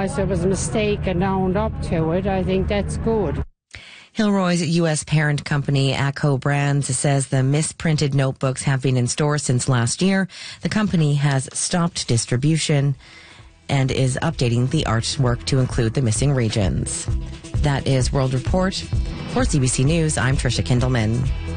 realise there was a mistake and owned up to it, I think that's good. Hilroy's U.S. parent company, ACCO Brands, says the misprinted notebooks have been in stores since last year. The company has stopped distribution and is updating the artwork to include the missing regions. That is World Report. For CBC News, I'm Tricia Kindelman.